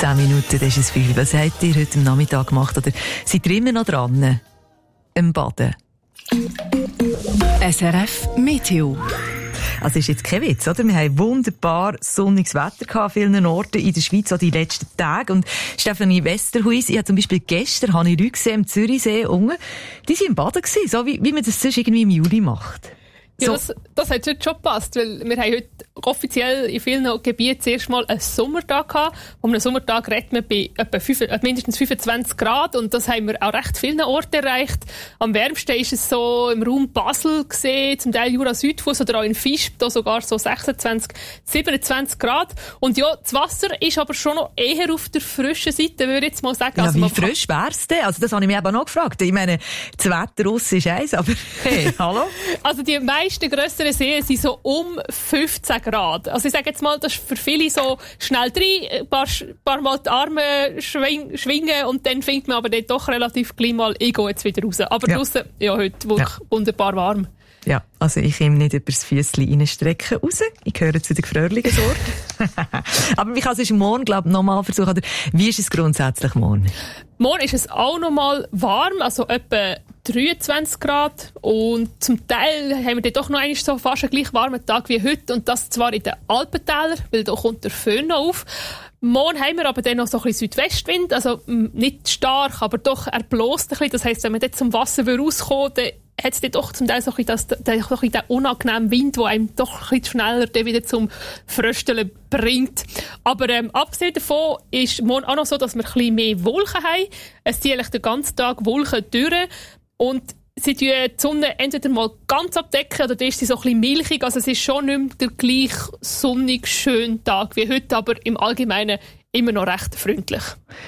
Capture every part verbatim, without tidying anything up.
zehn Minuten, das ist es viel. Was habt ihr heute am Nachmittag gemacht? Oder seid ihr immer noch dran? Im Baden? S R F Meteo. Also ist jetzt kein Witz, oder? Wir haben wunderbar sonniges Wetter gehabt an vielen Orten in der Schweiz, auch die letzten Tage. Und Stefanie Westerhuis, ich habe zum Beispiel gestern habe ich Leute gesehen am Zürichsee unten, die waren im Baden gewesen, so wie, wie man das sonst irgendwie im Juli macht. Ja, So. das, das hat heute schon gepasst, weil wir haben heute offiziell in vielen Gebieten zuerst mal einen Sommertag gehabt. Um einen Sommertag redet man bei etwa fünf, äh, mindestens fünfundzwanzig Grad und das haben wir auch recht vielen Orten erreicht. Am wärmsten ist es so im Raum Basel gesehen, zum Teil Jura-Südfuss oder auch in Visp, da sogar so sechsundzwanzig, siebenundzwanzig Grad. Und ja, das Wasser ist aber schon noch eher auf der frischen Seite, würde ich jetzt mal sagen. Ja, also wie man frisch wär's denn? Also das habe ich mich eben noch gefragt. Ich meine, das Wetter draussen ist eins, aber hey, hallo? Also die meisten grösseren Seen sind so um fünfzehn Grad. Also ich sage jetzt mal, das ist für viele so schnell rein, ein paar, paar Mal die Arme schwing, schwingen und dann findet man aber dort doch relativ gleich mal, ich gehe jetzt wieder raus. Aber Ja. draussen, ja, heute wirklich Ja. wunderbar warm. Ja, also ich komme nicht über das Füssli reinstrecken raus. Ich gehöre zu den gefröhrlichen Sorten. Aber ich kann es ist morgen, glaube ich, nochmal versuchen. Oder wie ist es grundsätzlich morgen? Morgen ist es auch noch mal warm, also etwa dreiundzwanzig Grad. Und zum Teil haben wir dann doch noch einmal so fast einen gleich warmen Tag wie heute. Und das zwar in den Alpentälern, weil da kommt der Föhn noch auf. Morgen haben wir aber dann noch so ein bisschen Südwestwind, also m, nicht stark, aber doch er bläst ein bisschen. Das heisst, wenn man dort zum Wasser rauskommt, dann hat es dann doch zum Teil so ein bisschen, das, den, so ein bisschen den unangenehmen Wind, der einem doch ein bisschen schneller dann wieder zum Frösteln bringt. Aber ähm, abgesehen davon ist morgen auch noch so, dass wir ein bisschen mehr Wolken haben. Es ziehen eigentlich den ganzen Tag Wolken durch und sie tun die Sonne entweder mal ganz abdecken oder dann ist sie so ein bisschen milchig. Also es ist schon nicht mehr der gleich sonnig schöne Tag wie heute, aber im Allgemeinen immer noch recht freundlich.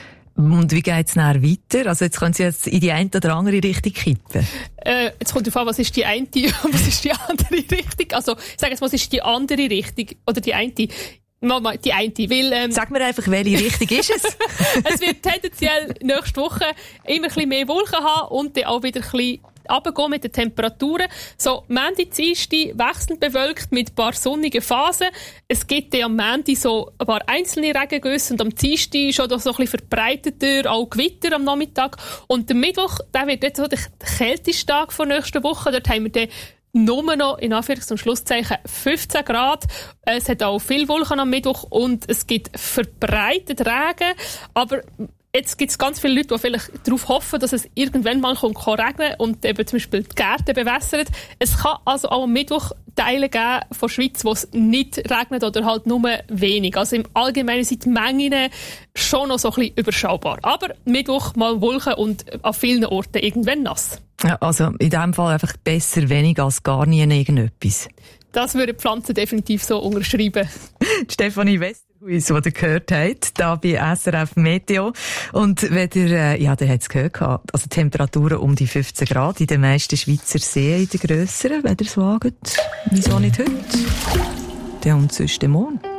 Und wie geht es dann weiter? Also jetzt können Sie jetzt in die eine oder andere Richtung kippen. Äh, jetzt kommt darauf an, was ist die eine und was ist die andere Richtung. Also ich sage jetzt, was ist die andere Richtung oder die eine? Mal, mal, die eine, weil, ähm, Sag mir einfach, welche Richtung ist es? es wird tendenziell nächste Woche immer ein bisschen mehr Wolken haben und dann auch wieder ein bisschen runtergehen mit den Temperaturen. So, Montag, Dienstag wechselnd bewölkt mit ein paar sonnigen Phasen. Es gibt dann am Montag so ein paar einzelne Regengüsse und am Dienstag schon so ein bisschen verbreiteter, auch Gewitter am Nachmittag. Und der Mittwoch, der wird jetzt so der kälteste Tag von nächster Woche. Dort haben wir dann nur noch, in Anführungs- und Schlusszeichen, fünfzehn Grad. Es hat auch viel Wolken am Mittwoch und es gibt verbreitet Regen. Aber jetzt gibt es ganz viele Leute, die vielleicht darauf hoffen, dass es irgendwann mal kommt, kann regnen und eben zum Beispiel die Gärten bewässert. Es kann also auch am Mittwoch Teile geben von der Schweiz, wo es nicht regnet oder halt nur wenig. Also im Allgemeinen sind die Mengen schon noch so ein bisschen überschaubar. Aber Mittwoch mal Wolken und an vielen Orten irgendwann nass. Ja, also in diesem Fall einfach besser wenig als gar nie irgendetwas. Das würde die Pflanzen definitiv so unterschreiben. Stefanie Westerhuis, die ihr gehört habt, da bei S R F Meteo. Und wenn ihr, äh, ja, ihr habt es gehört, also Temperaturen um die fünfzehn Grad in den meisten Schweizer Seen, in den grösseren, wenn ihr es wagt. Wieso nicht heute? Der und sonst morgen.